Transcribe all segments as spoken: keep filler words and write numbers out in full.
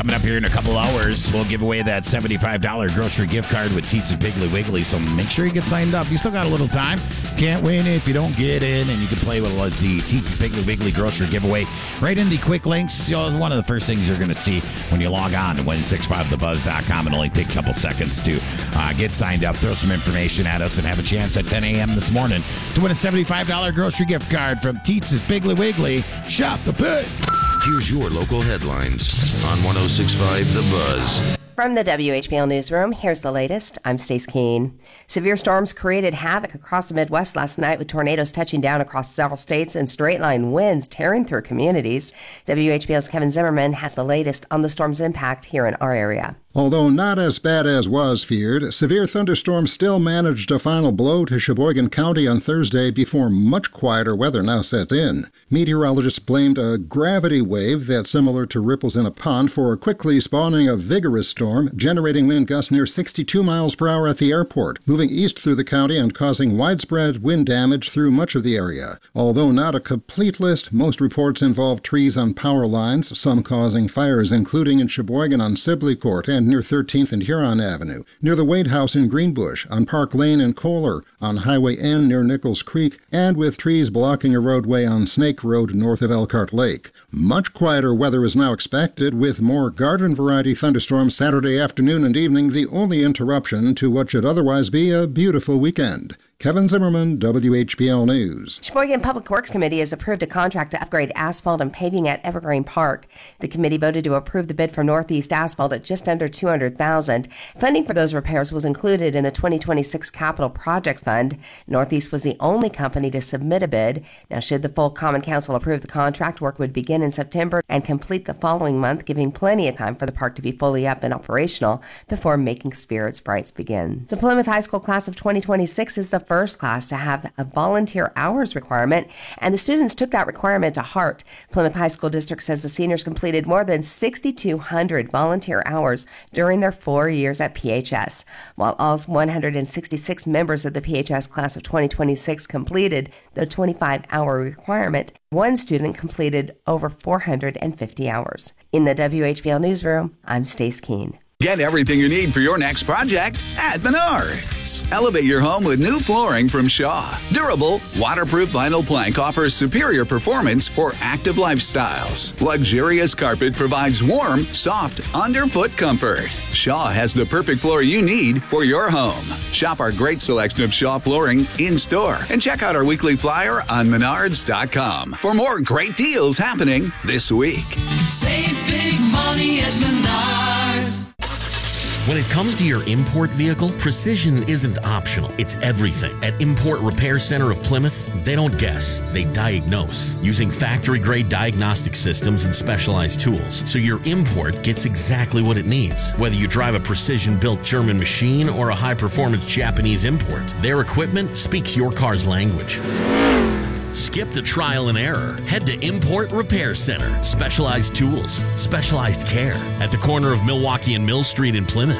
Coming up here in a couple hours, we'll give away that seventy-five dollars grocery gift card with Teats and Piggly Wiggly, so make sure you get signed up. You still got a little time. Can't win if you don't get in, and you can play with the Teats and Piggly Wiggly grocery giveaway right in the quick links. You know, one of the first things you're going to see when you log on to win sixty-five the buzz dot com. It only take a couple seconds to uh, get signed up, throw some information at us, and have a chance at ten a.m. this morning to win a seventy-five dollars grocery gift card from Teats and Piggly Wiggly. Shop the pig. Here's your local headlines on one oh six point five The Buzz. From the W H B L Newsroom, here's the latest. I'm Stace Keene. Severe storms created havoc across the Midwest last night, with tornadoes touching down across several states and straight-line winds tearing through communities. W H B L's Kevin Zimmerman has the latest on the storm's impact here in our area. Although not as bad as was feared, severe thunderstorms still managed a final blow to Sheboygan County on Thursday before much quieter weather now set in. Meteorologists blamed a gravity wave that's similar to ripples in a pond for quickly spawning a vigorous storm, generating wind gusts near sixty-two miles per hour at the airport, moving east through the county and causing widespread wind damage through much of the area. Although not a complete list, most reports involve trees on power lines, some causing fires, including in Sheboygan on Sibley Court and near thirteenth and Huron Avenue, near the Wade House in Greenbush, on Park Lane in Kohler, on Highway N near Nichols Creek, and with trees blocking a roadway on Snake Road north of Elkhart Lake. Much quieter weather is now expected, with more garden variety thunderstorms Saturday afternoon and evening the only interruption to what should otherwise be a beautiful weekend. Kevin Zimmerman, W H B L News. Sheboygan Public Works Committee has approved a contract to upgrade asphalt and paving at Evergreen Park. The committee voted to approve the bid from Northeast Asphalt at just under two hundred thousand dollars. Funding for those repairs was included in the twenty twenty-six Capital Projects Fund. Northeast was the only company to submit a bid. Now, should the full Common Council approve the contract, work would begin in September and complete the following month, giving plenty of time for the park to be fully up and operational before Making Spirits Bright begins. The Plymouth High School class of twenty twenty-six is the first class to have a volunteer hours requirement, and the students took that requirement to heart. Plymouth High School District says the seniors completed more than six thousand two hundred volunteer hours during their four years at P H S. While all one hundred sixty-six members of the P H S class of twenty twenty-six completed the twenty-five hour requirement, one student completed over four hundred fifty hours. In the W H B L Newsroom, I'm Stace Keene. Get everything you need for your next project at Menards. Elevate your home with new flooring from Shaw. Durable, waterproof vinyl plank offers superior performance for active lifestyles. Luxurious carpet provides warm, soft, underfoot comfort. Shaw has the perfect floor you need for your home. Shop our great selection of Shaw flooring in-store and check out our weekly flyer on Menards dot com for more great deals happening this week. Save big money at Menards. When it comes to your import vehicle, precision isn't optional. It's everything. At Import Repair Center of Plymouth, they don't guess, they diagnose, using factory-grade diagnostic systems and specialized tools, so your import gets exactly what it needs. Whether you drive a precision-built German machine or a high-performance Japanese import, their equipment speaks your car's language. Skip the trial and error. Head to Import Repair Center. Specialized tools, specialized care at the corner of Milwaukee and Mill Street in Plymouth.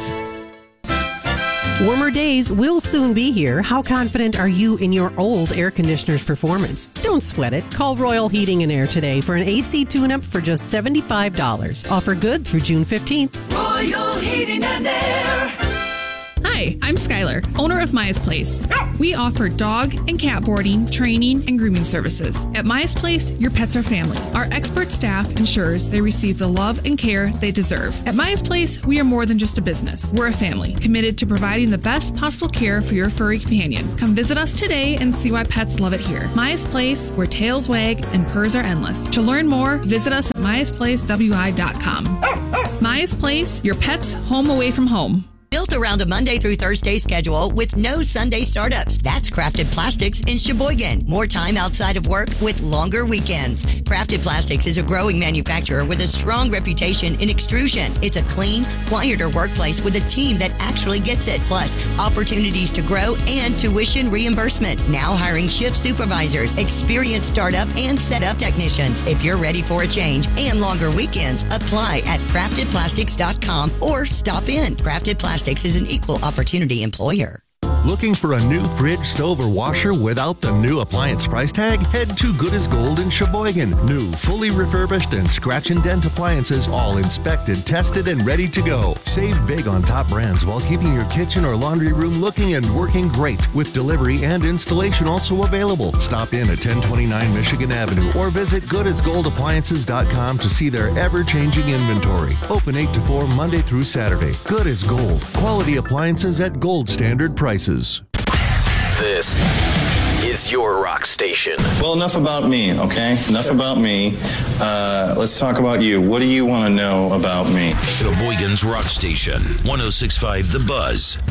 Warmer days will soon be here. How confident are you in your old air conditioner's performance? Don't sweat it. Call Royal Heating and Air today for an A C tune-up for just seventy-five dollars. Offer good through June fifteenth. Royal Heating and Air. Hi, I'm Skylar, owner of Maya's Place. We offer dog and cat boarding, training, and grooming services. At Maya's Place, your pets are family. Our expert staff ensures they receive the love and care they deserve. At Maya's Place, we are more than just a business. We're a family, committed to providing the best possible care for your furry companion. Come visit us today and see why pets love it here. Maya's Place, where tails wag and purrs are endless. To learn more, visit us at Maya's Place W I dot com. Maya's Place, your pet's home away from home. Built around a Monday through Thursday schedule with no Sunday startups. That's Crafted Plastics in Sheboygan. More time outside of work with longer weekends. Crafted Plastics is a growing manufacturer with a strong reputation in extrusion. It's a clean, quieter workplace with a team that actually gets it. Plus, opportunities to grow and tuition reimbursement. Now hiring shift supervisors, experienced startup and setup technicians. If you're ready for a change and longer weekends, apply at crafted plastics dot com or stop in. Crafted Plastics is an equal opportunity employer. Looking for a new fridge, stove, or washer without the new appliance price tag? Head to Good as Gold in Sheboygan. New, fully refurbished, and scratch and dent appliances, all inspected, tested, and ready to go. Save big on top brands while keeping your kitchen or laundry room looking and working great, with delivery and installation also available. Stop in at ten twenty-nine Michigan Avenue or visit good as gold appliances dot com to see their ever-changing inventory. Open eight to four Monday through Saturday. Good as Gold. Quality appliances at gold standard prices. This is your rock station. Well, enough about me, okay? Enough about me. Uh, let's talk about you. What do you want to know about me? Sheboygan's rock station, one oh six point five The Buzz.